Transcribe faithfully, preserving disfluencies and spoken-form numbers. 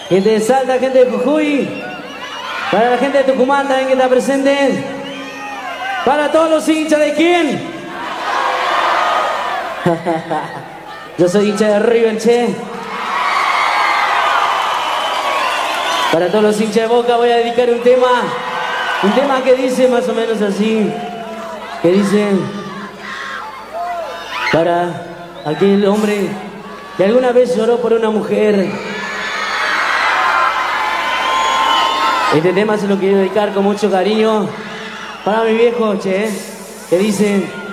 Gente de Salta, gente de Jujuy. Para la gente de Tucumán también que está presente. Para todos los hinchas de quién. Yo soy hincha de River, che. Para todos los hinchas de Boca voy a dedicar un tema. Un tema que dice más o menos así. Que dice... Para aquel hombre que alguna vez lloró por una mujer. Este tema se lo quiero dedicar con mucho cariño para mi viejo, che, que dice...